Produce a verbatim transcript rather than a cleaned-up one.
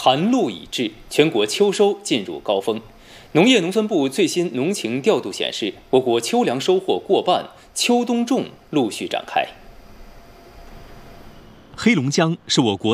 寒露已至，全国秋收进入高峰。农业农村部最新农情调度显示，我国秋粮收获过半，秋冬种陆续展开。 黑龙江是我国